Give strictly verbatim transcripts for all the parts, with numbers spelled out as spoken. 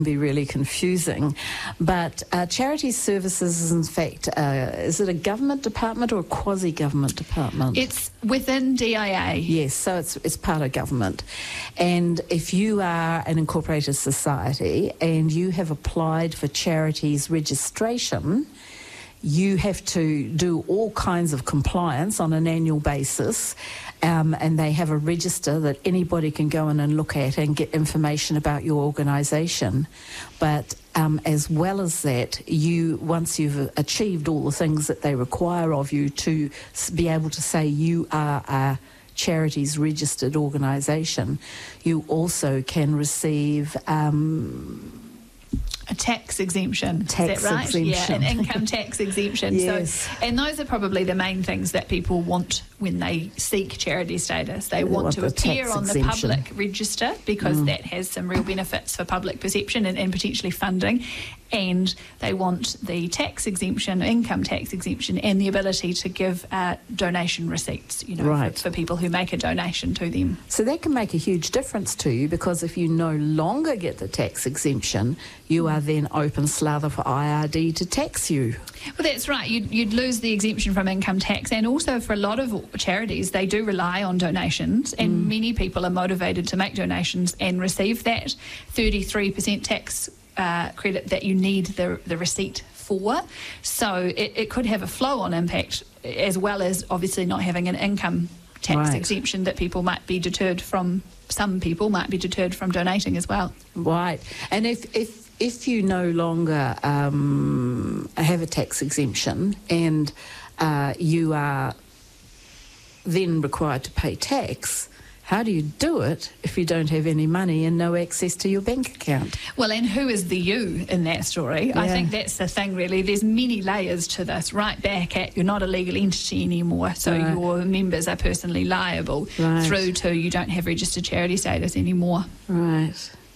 be really confusing, but uh, Charities Services is in fact, uh, is it a government department or a quasi-government department? It's within D I A. Yes, so it's, it's part of government. And if you are an incorporated society and you have applied for charities registration, you have to do all kinds of compliance on an annual basis, um, and they have a register that anybody can go in and look at and get information about your organisation. But um, as well as that, you once you've achieved all the things that they require of you to be able to say you are a charities registered organisation, you also can receive um, a tax exemption. Tax is that right? exemption. Yeah, an income tax exemption. Yes. So, and those are probably the main things that people want when they seek charity status. They, they want, want to appear on exemption. the public register because mm. that has some real benefits for public perception and, and potentially funding. And they want the tax exemption, income tax exemption, and the ability to give uh, donation receipts, you know, right. for, for people who make a donation to them. So that can make a huge difference to you, because if you no longer get the tax exemption, you are then open slather for I R D to tax you. Well, that's right. You'd, you'd lose the exemption from income tax, and also for a lot of charities, they do rely on donations, and mm. many people are motivated to make donations and receive that thirty-three percent tax Uh, credit that you need the, the receipt for. So it, it could have a flow-on impact, as well as obviously not having an income tax right. exemption, that people might be deterred from, some people might be deterred from donating as well. Right. And if, if, if you no longer um, have a tax exemption and uh, you are then required to pay tax, how do you do it if you don't have any money and no access to your bank account? Well, and who is the you in that story? Yeah. I think that's the thing, really. There's many layers to this, right back at you're not a legal entity anymore, so right. your members are personally liable, right. through to you don't have registered charity status anymore. Right.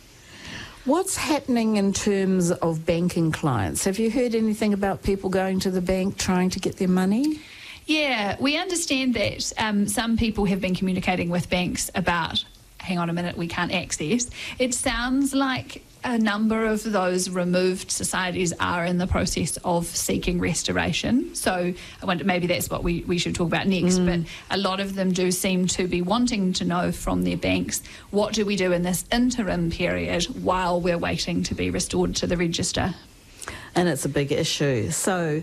What's happening in terms of banking clients? Have you heard anything about people going to the bank trying to get their money? Yeah, we understand that um, some people have been communicating with banks about, hang on a minute, we can't access. It sounds like a number of those removed societies are in the process of seeking restoration. So I wonder, maybe that's what we, we should talk about next. Mm. But a lot of them do seem to be wanting to know from their banks, what do we do in this interim period while we're waiting to be restored to the register? And it's a big issue. So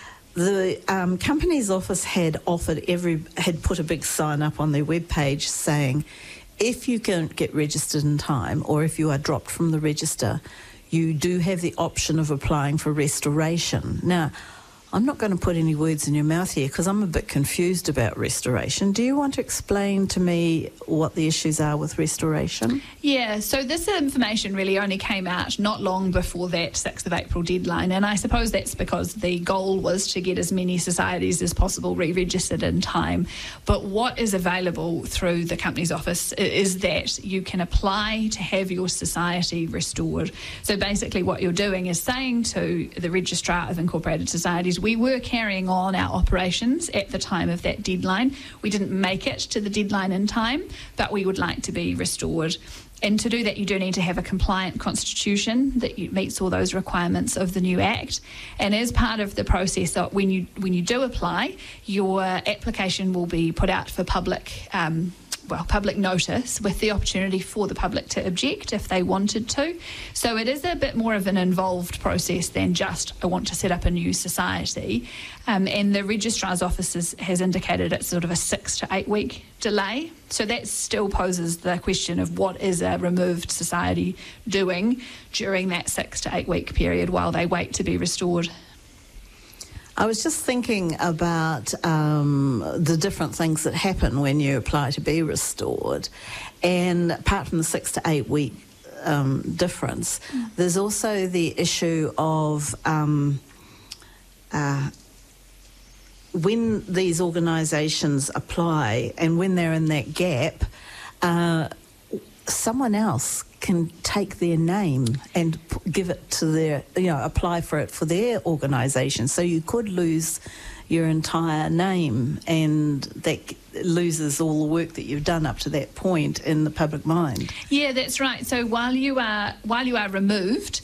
the um, company's office had offered every had put a big sign up on their webpage saying, if you can't get registered in time, or if you are dropped from the register, you do have the option of applying for restoration. Now, I'm not going to put any words in your mouth here because I'm a bit confused about restoration. Do you want to explain to me what the issues are with restoration? Yeah, so this information really only came out not long before that sixth of April deadline, and I suppose that's because the goal was to get as many societies as possible re-registered in time. But what is available through the company's office is that you can apply to have your society restored. So basically what you're doing is saying to the Registrar of Incorporated Societies, we were carrying on our operations at the time of that deadline. We didn't make it to the deadline in time, but we would like to be restored. And to do that, you do need to have a compliant constitution that meets all those requirements of the new Act. And as part of the process, when you when you do apply, your application will be put out for public um, well, public notice, with the opportunity for the public to object if they wanted to. So it is a bit more of an involved process than just, I want to set up a new society. Um, and the Registrar's Office is, has indicated it's sort of a six to eight week delay. So that still poses the question of what is a removed society doing during that six to eight week period while they wait to be restored. I was just thinking about um, the different things that happen when you apply to be restored. And apart from the six to eight week um, difference, mm. there's also the issue of um, uh, when these organisations apply and when they're in that gap, uh, someone else can take their name and p- give it to their, you know, apply for it for their organisation. So you could lose your entire name, and that loses all the work that you've done up to that point in the public mind. Yeah, that's right. So while you are while you are removed,